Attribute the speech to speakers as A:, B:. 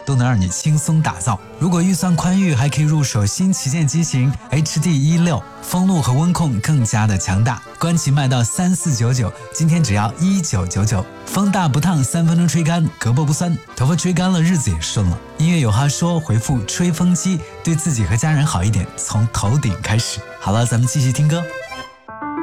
A: 都能让你轻松打造。如果预算宽裕，还可以入手新旗舰机型 HD16，风路和温控更加的强大。官旗卖到3499，今天只要1999。风大不烫，3分钟吹干，胳膊不酸，头发吹干了，日子也顺了。音乐有话说，回复吹风机，对自己和家人好一点，从头顶开始。好了，咱们继续听歌。